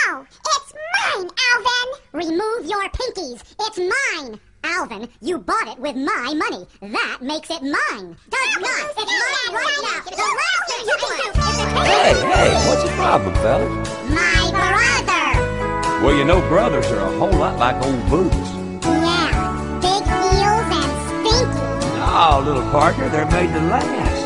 No! It's mine, Alvin! Remove your pinkies. It's mine. Alvin, you bought it with my money. That makes it mine. Does not. It's mine right now. The last thing you can do is to take Hey, what's the problem, fellas? my brother. Well, you know brothers are a whole lot like old boots. Yeah, big heels and stinky. Oh, little partner, they're made to last.